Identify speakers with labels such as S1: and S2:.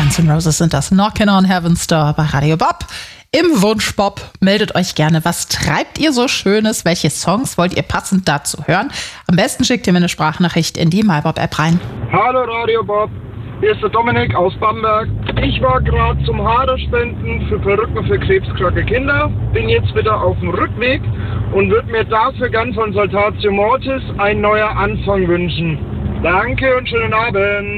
S1: Guns N' Roses sind das. Knockin' on Heaven's Door bei Radio Bob. Im Wunsch Bob, meldet euch gerne. Was treibt ihr so Schönes? Welche Songs wollt ihr passend dazu hören? Am besten schickt ihr mir eine Sprachnachricht in die MyBob-App rein.
S2: Hallo Radio Bob, hier ist der Dominik aus Bamberg. Ich war gerade zum Haderspenden für Perücken für krebskranke Kinder, bin jetzt wieder auf dem Rückweg und würde mir dafür gern von Saltatio Mortis ein neuer Anfang wünschen. Danke und schönen Abend.